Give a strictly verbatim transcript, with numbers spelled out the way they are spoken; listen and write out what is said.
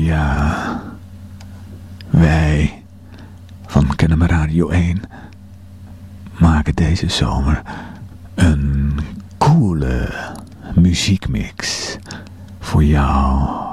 Ja, wij van Kennemer Radio één maken deze zomer een coole muziekmix voor jou.